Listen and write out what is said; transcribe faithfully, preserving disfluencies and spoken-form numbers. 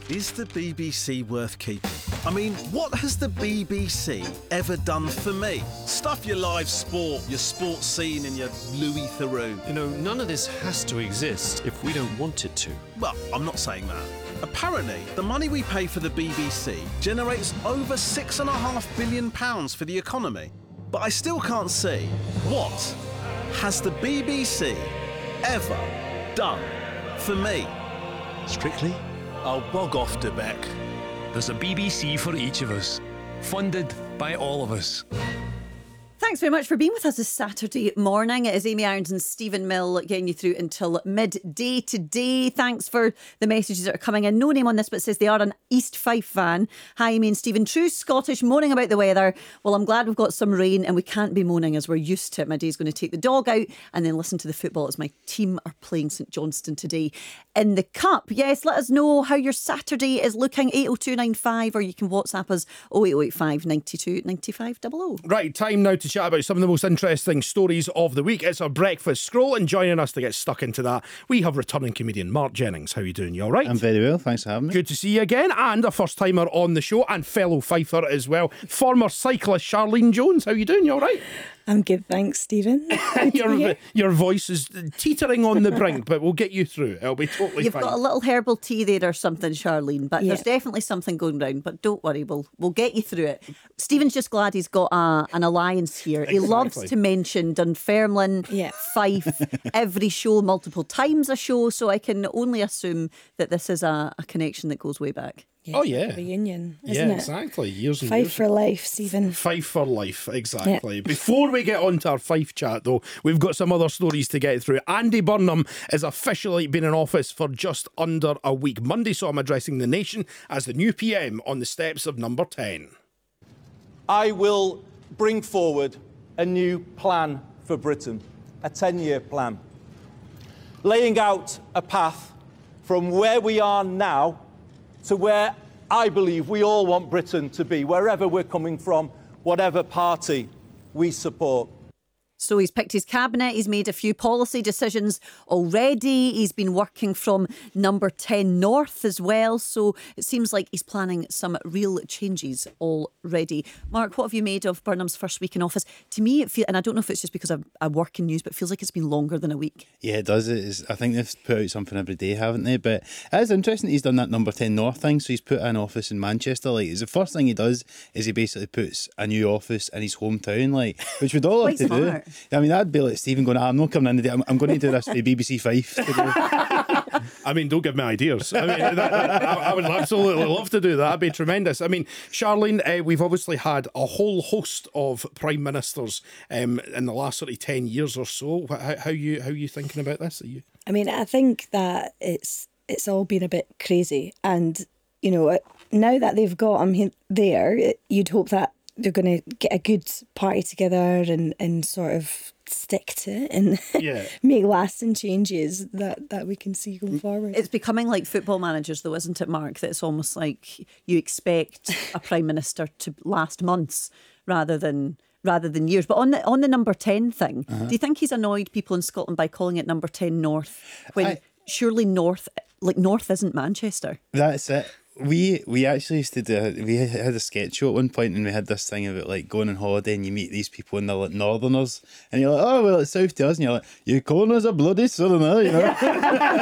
Is the B B C worth keeping? I mean, what has the B B C ever done for me? Stuff your live sport, your sports scene and your Louis Theroux. You know, none of this has to exist if we don't want it to. Well, I'm not saying that. Apparently, the money we pay for the B B C generates over six and a half billion pounds for the economy. But I still can't see what has the B B C ever done for me? Strictly, I'll bog off to Beck. there's a B B C for each of us. Funded by all of us. Thanks very much for being with us this Saturday morning. It is Amy Irons and Stephen Mill getting you through until midday today. Thanks for the messages that are coming in. No name on this, but it says they are an East Fife fan. Hi, Amy and Stephen. True Scottish, moaning about the weather. Well, I'm glad we've got some rain and we can't be moaning as we're used to it. My day's going to take the dog out and then listen to the football as my team are playing St Johnstone today in the Cup. Yes, let us know how your Saturday is looking. eight oh two nine five, or you can WhatsApp us oh eight oh eight five, nine two, nine five double oh. Right, time now to chat about some of the most interesting stories of the week. It's our breakfast scroll, and joining us to get stuck into that, we have returning comedian Mark Jennings. How are you doing? You all right? I'm very well, thanks for having me. Good to see you again, and a first timer on the show, and fellow Fifer as well, former cyclist Charlene Jones. How are you doing? You all right? I'm good, thanks, Stephen. your, your voice is teetering on the brink, but we'll get you through. It'll be totally You've fine. got a little herbal tea there or something, Charlene, but Yeah. there's definitely something going round. But don't worry, we'll we'll get you through it. Stephen's just glad he's got a, an alliance here. He loves Exactly. to mention Dunfermline, Yeah. Fife, every show, multiple times a show, so I can only assume that this is a, a connection that goes way back. Oh, yeah. Reunion, Yeah, isn't it? exactly. Years and Five years. for life, Stephen. Fife for life, exactly. Before we get on to our Fife chat, though, we've got some other stories to get through. Andy Burnham has officially been in office for just under a week. Monday saw him addressing the nation as the new P M on the steps of Number ten. I will bring forward a new plan for Britain, a ten-year plan, laying out a path from where we are now to where I believe we all want Britain to be, wherever we're coming from, whatever party we support. So he's picked his cabinet, he's made a few policy decisions already, he's been working from Number ten North as well, so it seems like he's planning some real changes already. Mark, what have you made of Burnham's first week in office? To me, it feels, and I don't know if it's just because I'm, I work in news, but it feels like it's been longer than a week. Yeah, it does. It is, I think they've put out something every day, haven't they? But it is interesting that he's done that Number ten North thing. So he's put an office in Manchester. Like, it's the first thing he does is he basically puts a new office in his hometown, like, which we'd all like Quite to smart. do. I mean, that'd be like Stephen going, I'm not coming in today. I'm, I'm going to do this for B B C Fife today. I mean, don't give me ideas. I mean, that, that, I, I would absolutely love to do that. That'd be tremendous. I mean, Charlene, uh, we've obviously had a whole host of prime ministers um, in the last sort of ten years or so. How, how you how you thinking about this? Are you? I mean, I think that it's it's all been a bit crazy, and you know, now that they've got him he- there, it- you'd hope that they're going to get a good party together and, and sort of stick to it and Yeah. make lasting changes that, that we can see going forward. It's becoming like football managers, though, isn't it, Mark? That it's almost like you expect a prime minister to last months rather than rather than years. But on the on the Number ten thing, Uh-huh. do you think he's annoyed people in Scotland by calling it Number ten North when I- surely North, like North, isn't Manchester? That's it. We we actually used to do, we had a sketch show at one point, and we had this thing about like going on holiday and you meet these people and they're like Northerners, and you're like, oh well, it's south to us, and you're like, you're calling us a bloody Southerner, you know.